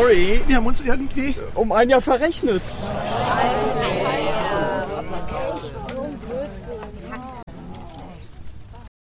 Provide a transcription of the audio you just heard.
sorry, wir haben uns irgendwie um ein Jahr verrechnet.